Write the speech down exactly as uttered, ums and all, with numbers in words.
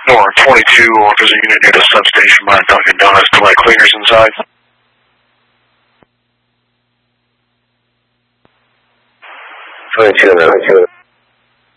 Or twenty-two, or if there's a unit near the substation by Dunkin' Donuts, provide cleaners inside. twenty-two,